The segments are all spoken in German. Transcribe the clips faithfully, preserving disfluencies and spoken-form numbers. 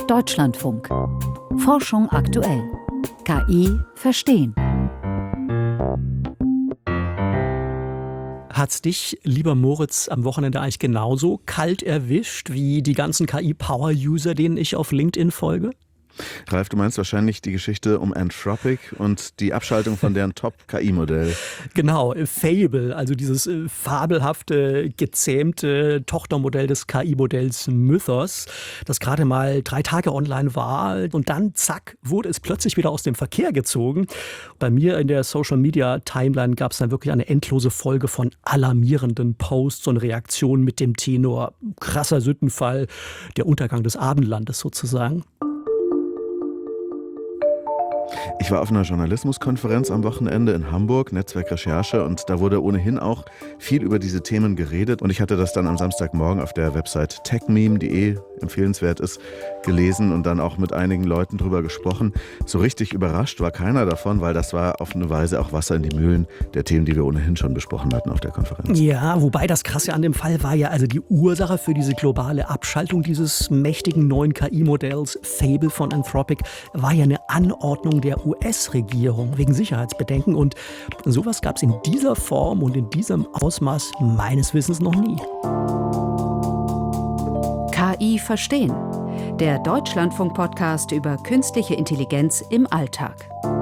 Deutschlandfunk. Forschung aktuell. K I verstehen. Hat's dich, lieber Moritz, am Wochenende eigentlich genauso kalt erwischt wie die ganzen K I-Power-User, denen ich auf LinkedIn folge? Ralf, du meinst wahrscheinlich die Geschichte um Anthropic und die Abschaltung von deren Top-K I-Modell. Genau, Fable, also dieses äh, fabelhafte, gezähmte Tochtermodell des K I-Modells Mythos, das gerade mal drei Tage online war und dann, zack, wurde es plötzlich wieder aus dem Verkehr gezogen. Bei mir in der Social-Media-Timeline gab es dann wirklich eine endlose Folge von alarmierenden Posts und Reaktionen mit dem Tenor krasser Sündenfall, der Untergang des Abendlandes sozusagen. Ich war auf einer Journalismuskonferenz am Wochenende in Hamburg, Netzwerk Recherche, und da wurde ohnehin auch viel über diese Themen geredet. Und ich hatte das dann am Samstagmorgen auf der Website techmeme punkt de, empfehlenswert ist, gelesen und dann auch mit einigen Leuten drüber gesprochen. So richtig überrascht war keiner davon, weil das war auf eine Weise auch Wasser in die Mühlen der Themen, die wir ohnehin schon besprochen hatten auf der Konferenz. Ja, wobei das Krasse an dem Fall war ja, also die Ursache für diese globale Abschaltung dieses mächtigen neuen K I-Modells Fable von Anthropic war ja eine Anordnung der U S-Regierung wegen Sicherheitsbedenken. Und sowas gab es in dieser Form und in diesem Ausmaß meines Wissens noch nie. K I verstehen. Der Deutschlandfunk-Podcast über künstliche Intelligenz im Alltag.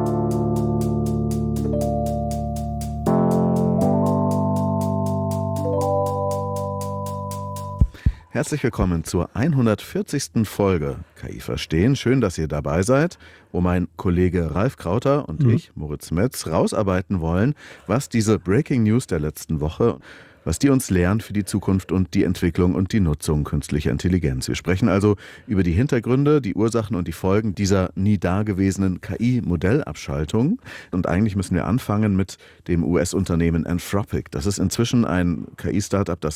Herzlich willkommen zur hundertvierzigsten Folge K I verstehen. Schön, dass ihr dabei seid, wo mein Kollege Ralf Krauter und mhm. ich, Moritz Metz, rausarbeiten wollen, was diese Breaking News der letzten Woche, was die uns lernen für die Zukunft und die Entwicklung und die Nutzung künstlicher Intelligenz. Wir sprechen also über die Hintergründe, die Ursachen und die Folgen dieser nie dagewesenen K I-Modellabschaltung. Und eigentlich müssen wir anfangen mit dem U S-Unternehmen Anthropic. Das ist inzwischen ein K I-Startup, das